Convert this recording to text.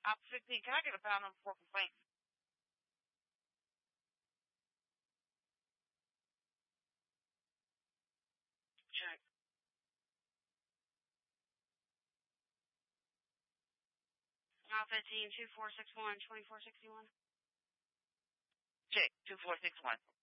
Op 15, can I get a pound number 4 complaint? Check. Op 15, 2461, 2461. Check, 2461.